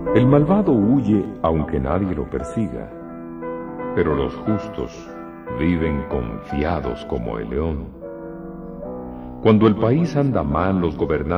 El malvado huye aunque nadie lo persiga, pero los justos viven confiados como el león. Cuando el país anda mal, los gobernantes